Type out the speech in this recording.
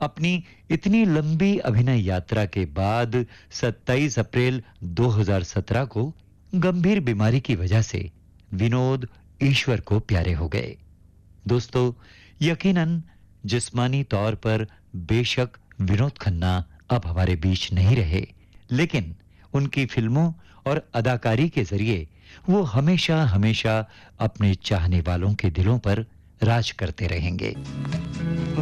अपनी इतनी लंबी अभिनय यात्रा के बाद 27 अप्रैल 2017 को गंभीर बीमारी की वजह से विनोद ईश्वर को प्यारे हो गए। दोस्तों, यकीनन जिस्मानी तौर पर बेशक विनोद खन्ना अब हमारे बीच नहीं रहे, लेकिन उनकी फिल्मों और अदाकारी के जरिए वो हमेशा हमेशा अपने चाहने वालों के दिलों पर राज करते रहेंगे।